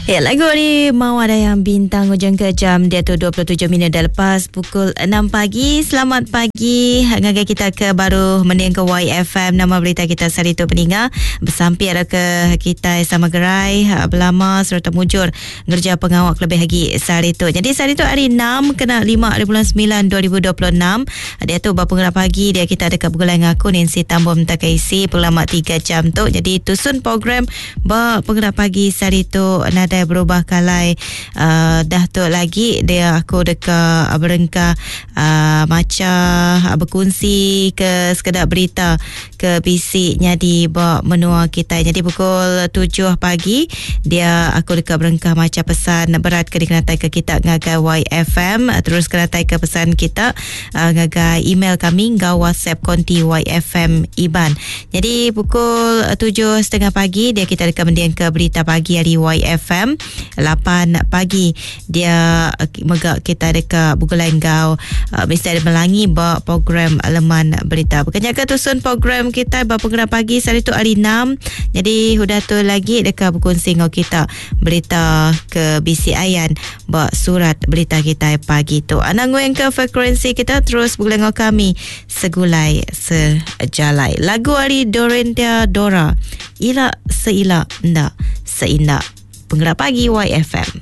Ya, lagu ni mau ada yang bintang hujung ke jam dia tu 27 minit dah lepas pukul 6 pagi. Selamat pagi. Ngagai kita ke baru mening ke YFM. Nama berita kita Sarito Peninga. Bersampir ke kita sama gerai belama serta mujur ngerja pengawak lebih lagi Sarito. Jadi Sarito hari 6 kena 5 hari bulan 9 2026. Dia tu berpenggerak pagi dia kita ada ke bulan ngaku Nancy Tambor mentaka isi pelama 3 jam tu. Jadi tusun program berpenggerak pagi Sarito nada berubah kalai dah tu lagi dia aku dekat berengkah macam berkongsi ke sekedar berita ke bisiknya di bawah menua kita. Jadi pukul 7 pagi dia aku dekat berengkah macam pesan berat ke dikenatai ke kita ngagai YFM. Terus kenatai ke pesan kita ngagai email kami ngau WhatsApp konti YFM IBAN. Jadi pukul 7.30 pagi dia kita dekat mendiang ke berita pagi hari YFM. 8 pagi dia megak kita dekat Bukulan Gau mesti ada melangi bawa program Leman Berita. Bukannya ke tusun program kita bawa program pagi hari tu hari 6. Jadi sudah tu lagi dekat berkongsi dengan kita berita ke BC Ayan bawa surat berita kita pagi tu. Anang yang ke frekuensi kita terus bukulan dengan kami segulai sejalai. Lagu hari Dorentia Dora. Ila seila ndak seindak. Penggerak pagi YFM.